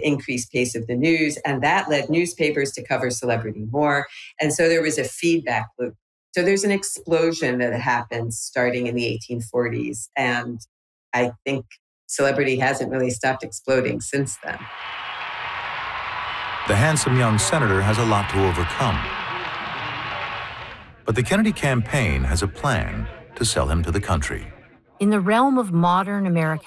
increased pace of the news, and that led newspapers to cover celebrity more. And so there was a feedback loop. So there's an explosion that happens starting in the 1840s. And I think celebrity hasn't really stopped exploding since then. The handsome young senator has a lot to overcome. But the Kennedy campaign has a plan to sell him to the country. In the realm of modern American